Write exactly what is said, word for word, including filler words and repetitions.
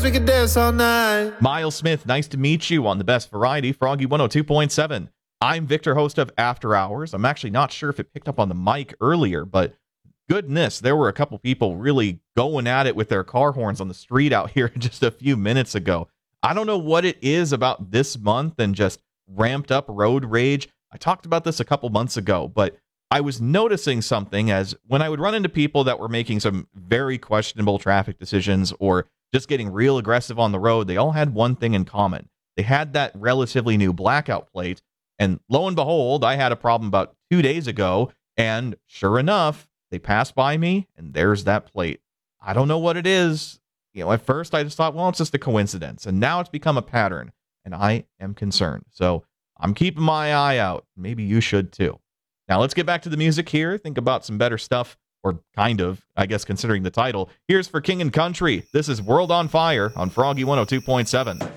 We could dance all night. Miles Smith, nice to meet you on the best variety, Froggy one oh two point seven. I'm Victor, host of After Hours. I'm actually not sure if it picked up on the mic earlier, but goodness, there were a couple people really going at it with their car horns on the street out here just a few minutes ago. I don't know what it is about this month and just ramped up road rage. I talked about this a couple months ago, but I was noticing something as when I would run into people that were making some very questionable traffic decisions or just getting real aggressive on the road, they all had one thing in common. They had that relatively new blackout plate, and lo and behold, I had a problem about two days ago, and sure enough, they passed by me, and there's that plate. I don't know what it is. You know, at first I just thought, well, it's just a coincidence, and now it's become a pattern, and I am concerned. So I'm keeping my eye out. Maybe you should too. Now let's get back to the music here. Think about some better stuff. Or kind of, I guess, considering the title. Here's for King and Country. This is World on Fire on Froggy one oh two point seven.